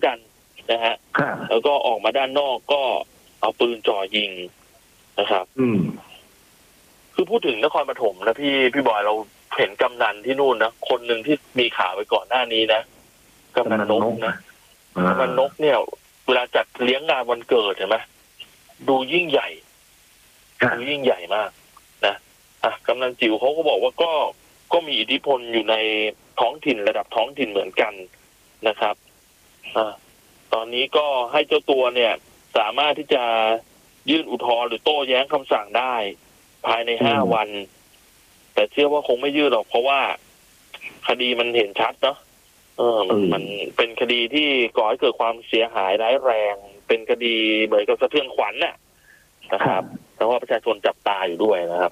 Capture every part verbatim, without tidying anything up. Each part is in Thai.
กันนะฮะแล้วก็ออกมาด้านนอกก็เอาปืนจ่อยิงนะครับอืมคือพูดถึงนครปฐมนะพี่พี่บอยเราเห็นกำนันที่นู่นนะคนหนึ่งที่มีข่าวไปก่อนหน้านี้นะกำนันนกนะกำนันนกเนี่ยเวลาจัดเลี้ยงงานวันเกิดเห็นไหมดูยิ่งใหญ่ดูยิ่งใหญ่มากนะอ่ะกำนันจิ๋วเขาก็บอกว่าก็ก็มีอิทธิพลอยู่ในท้องถิ่นระดับท้องถิ่นเหมือนกันนะครับอ่าตอนนี้ก็ให้เจ้าตัวเนี่ยสามารถที่จะยื่นอุทธรณ์หรือโต้แย้งคำสั่งได้ภายในห้าวันแต่เชื่อว่าคงไม่ยื่นหรอกเพราะว่าคดีมันเห็นชัดเนาะเออมันมันเป็นคดีที่ก่อให้เกิดความเสียหายร้ายแรงเป็นคดีเหมือนกับสะเทือนขวัญน่ะนะครับเพราะว่าประชาชนจับตาอยู่ด้วยนะครับ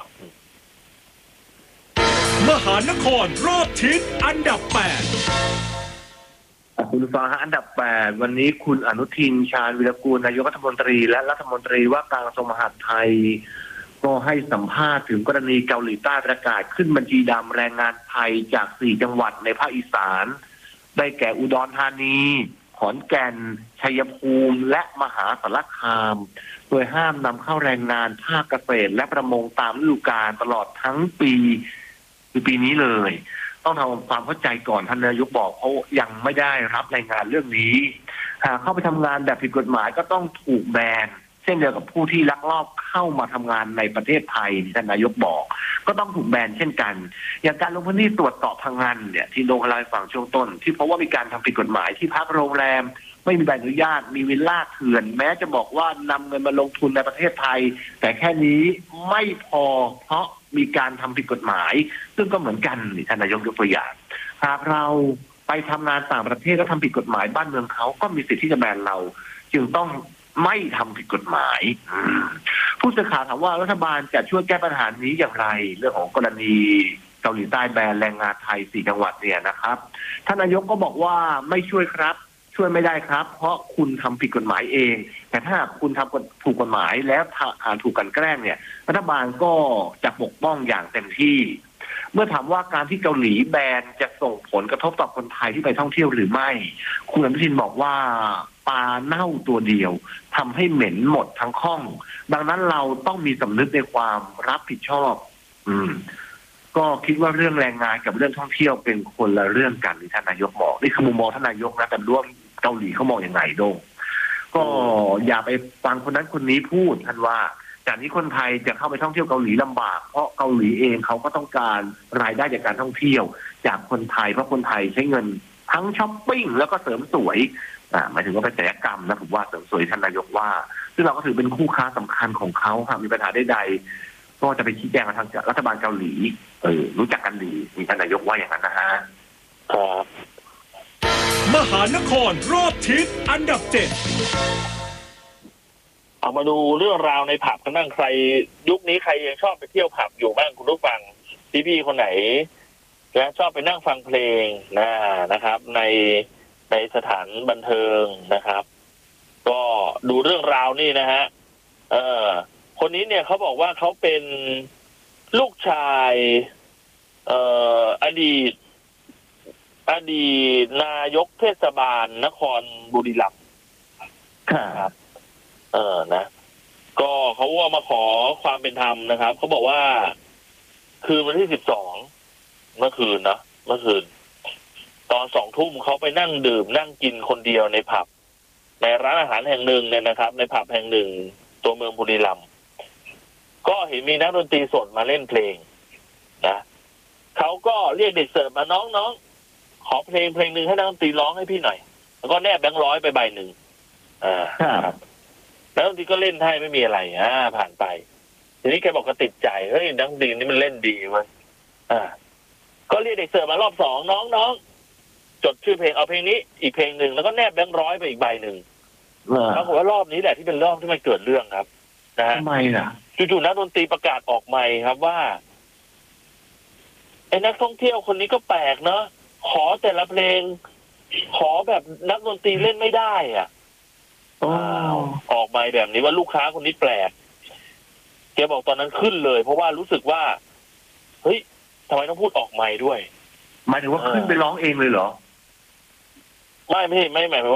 มหานครรอบทิศอันดับแปดคุณฟังฮะอันดับแปดวันนี้คุณอนุทินชาญวิรกูลนายกรัฐมนตรีและรัฐมนตรีว่าการกระทรวงมหาดไทยก็ให้สัมภาษณ์ถึงกรณีเกาหลีใต้ประกาศขึ้นบัญชีดำแรงงานไทยจากสี่จังหวัดในภาคอีสานได้แก่อุดรธานีขอนแก่นชัยภูมิและมหาสารคามโดยห้ามนำเข้าแรงงานภาคเกษตรและประมงตามฤดูกาลตลอดทั้งปีคือปีนี้เลยต้องทำความเข้าใจก่อนท่านนายกบอกเขายังไม่ได้รับรายงานเรื่องนี้หากเข้าไปทำงานแบบผิดกฎหมายก็ต้องถูกแบนเช่นเดียวกับผู้ที่ลักลอบเข้ามาทำงานในประเทศไทยที่ท่านนายกบอกก็ต้องถูกแบนเช่นกันอย่างการลงพื้นที่ตรวจสอบพังงานเนี่ยที่โดนอะไรฝั่งช่วงต้นที่เพราะว่ามีการทำผิดกฎหมายที่พักโรงแรมไม่มีใบอนุญาตมีวิลล่าเถื่อนแม้จะบอกว่านำเงินมาลงทุนในประเทศไทยแต่แค่นี้ไม่พอเพราะมีการทำผิดกฎหมายซึ่งก็เหมือนกันนี่ท่านนายกยกตัวอย่างหากเราไปทำงานต่างประเทศแล้วทำผิดกฎหมายบ้านเมืองเขาก็มีสิทธิ์ที่จะแบนเราจึงต้องไม่ทำผิดกฎหมายผู้สื่อข่าวถามว่ารัฐบาลจะช่วยแก้ปัญหานี้อย่างไรเรื่องของกรณีเกาหลีใต้แบนแรงงานไทยสี่จังหวัดเนี่ยนะครับท่านนายกก็บอกว่าไม่ช่วยครับช่วยไม่ได้ครับเพราะคุณทำผิดกฎหมายเองแต่ถ้าคุณทำถูกกฎหมายแล้วถูกกันแกล้งเนี่ยรัฐบาลก็จะปกป้องอย่างเต็มที่เมื่อถามว่าการที่เกาหลีแบนจะส่งผลกระทบต่อคนไทยที่ไปท่องเที่ยวหรือไม่คุณอนุทินบอกว่าปลาเน่าตัวเดียวทำให้เหม็นหมดทั้งข้องดังนั้นเราต้องมีสำนึกในความรับผิดชอบอืมก็คิดว่าเรื่องแรงงานกับเรื่องท่องเที่ยวเป็นคนละเรื่องกันที่ท่านนายกบอกนี่คือมุมมองท่านนายกนะแต่ร่วมเกาหลีเขามองอย่างไรโดงก็อย่าไปฟังคนนั้นคนนี้พูดท่านว่าจากนี้คนไทยจะเข้าไปท่องเที่ยวเกาหลีลำบากเพราะเกาหลีเองเขาก็ต้องการรายได้จากการท่องเที่ยวจากคนไทยเพราะคนไทยใช้เงินทั้งช้อปปิ้งแล้วก็เสริมสวยอ่าหมายถึงว่าเป็นศัลยกรรมนะผมว่าเสริมสวยท่านนายกว่าซึ่งเราก็ถือเป็นคู่ค้าสำคัญของเขาหากมีปัญหาใดๆก็จะไปชี้แจงกับทางรัฐบาลเกาหลีเออรู้จักกันดีมีท่านนายกว่าอย่างนั้นนะฮะครับมหานครรอบทิศอันดับเจ็ดเอามาดูเรื่องราวในผับกันบ้างใครยุคนี้ใครยังชอบไปเที่ยวผับอยู่บ้างคุณผู้ฟังพี่ๆคนไหนและชอบไปนั่งฟังเพลงนะนะครับในในสถานบันเทิงนะครับก็ดูเรื่องราวนี่นะฮะเออคนนี้เนี่ยเขาบอกว่าเขาเป็นลูกชายเอ่ออดีตอดีตนายกเทศบาลนครบุรีรัมย์ครับเออนะก็เขาว่ามาขอความเป็นธรรมนะครับเขาบอกว่าคืนวันที่สิบสองเมื่อคืนนะเมื่อคืนตอนสองทุ่มเขาไปนั่งดื่มนั่งกินคนเดียวในผับในร้านอาหารแห่งหนึ่งเนี่ยนะครับในผับแห่งหนึ่งตัวเมืองบุรีรัมย์ก็เห็นมีนักดนตรีสดมาเล่นเพลงนะเขาก็เรียกเด็กเสิร์ฟมาน้องๆขอเพลงเพลงหนึ่งให้นักดนตรีร้องให้พี่หน่อยแล้วก็แนบแบงค์ร้อยไปใบหนึ่งอ่าครับแล้วบางทีก็เล่นให้ไม่มีอะไรอ่าผ่านไปทีนี้แกบอกก็ติดใจเฮ้ยนักดนตรีนี่มันเล่นดีเว้ยอ่าก็เรียกเด็กเสิร์ฟมารอบสองน้องๆจดชื่อเพลงเอาเพลงนี้อีกเพลงหนึ่งแล้วก็แนบแบงค์ร้อยไปอีกใบหนึ่งปรากฏว่ารอบนี้แหละที่เป็นรอบที่มันเกิดเรื่องครับนะฮะทำไมล่ะจู่ๆนักดนตรีประกาศออกไมค์ครับว่าไอ้นักท่องเที่ยวคนนี้ก็แปลกเนาะขอแต่ละเพลงขอแบบนักดนตรีเล่นไม่ได้อ่ะออกมาแบบนี้ว่าลูกค้าคนนี้แปลกแกบอกตอนนั้นขึ้นเลยเพราะว่ารู้สึกว่าเฮ้ยทำไมต้องพูดออกไมค์ด้วยหมายถึงว่าขึ้นไปร้องเองเลยเหรอไม่ไม่ไม่หมาย